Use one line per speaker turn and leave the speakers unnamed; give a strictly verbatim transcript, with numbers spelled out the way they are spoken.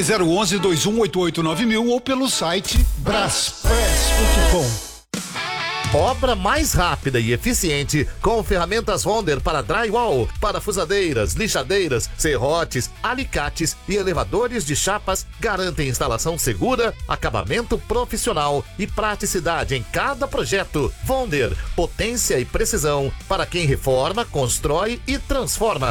zero um um, dois um oito oito nove mil ou pelo site braspress ponto com.
Obra mais rápida e eficiente com ferramentas Ronder para drywall, parafusadeiras, lixadeiras, serrotes, alicates e elevadores de chapas garantem instalação segura, acabamento profissional e praticidade em cada projeto. Ronder, potência e precisão para quem reforma, constrói e transforma.